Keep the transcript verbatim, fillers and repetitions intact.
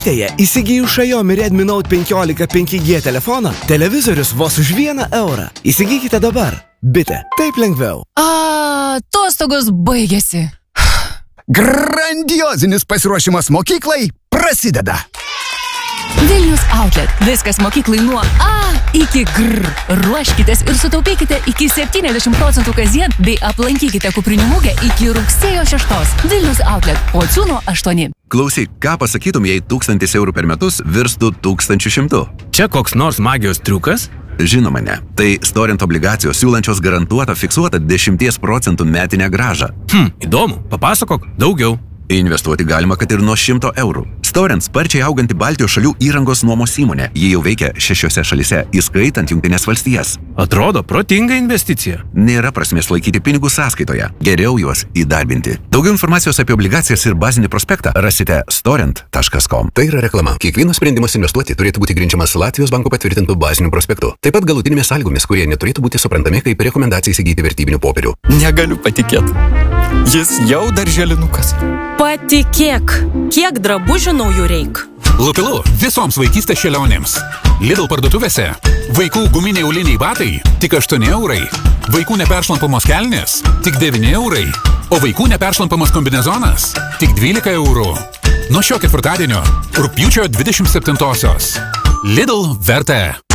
Įsigijus Xiaomi Redmi Note penkiolika penki G telefoną, televizorius vos už vieną eurą. Įsigykite dabar. Bitė, taip lengviau. A, atostogos baigėsi. Grandiozinis pasiruošimas mokyklai prasideda. Vilnius Outlet. Viskas mokyklai nuo A iki Gr. Ruoškitės ir sutaupykite iki septyniasdešimt procentų kasdien bei aplankykite kuprinių mugę iki rugsėjo šeštos. Vilnius Outlet. Pociūno aštuoni. Klausyk, ką pasakytum, jei tūkstantis eurų per metus virstų tūkstančių šimtų? Čia koks nors magijos triukas? Žinoma ne. Tai Storint obligacijos siūlančios garantuotą fiksuotą dešimties procentų metinę grąžą. Hm, įdomu. Papasakok daugiau. Investuoti galima, kad ir nuo šimto eurų. Storint sparčiai auganti Baltijos šalių įrangos nuomos įmonė. Ji jau veikia šešiose šalyse, įskaitant Jungtines valstijas. Atrodo protinga investicija. Nėra prasmės laikyti pinigus sąskaitoje. Geriau juos įdarbinti. Daugiau informacijos apie obligacijas ir bazinį prospektą rasite storint taškas com. Tai yra reklama. Kiekvienas sprendimas investuoti turėtų būti grindžiamas Latvijos banko patvirtintų bazinių prospektų. Taip pat galutinėmis sąlygomis, kurie neturėtų būti suprantami kaip rekomendacija įsigyti vertybinių popierių. Negaliu patikėti. Jis jau darželinukas. Patikėk, kiek drabužių naujų reik. Lupilu visoms vaikystės šėlionėms. Lidl parduotuvėse vaikų guminiai auliniai batai tik aštuoni eurai. Vaikų neperšlampamos kelnės tik devyni eurai. O vaikų neperšlampamas kombinezonas tik dvylika eurų. Nuo šio ketvirtadienio rugpjūčio dvidešimt septintosios. Lidl vertė.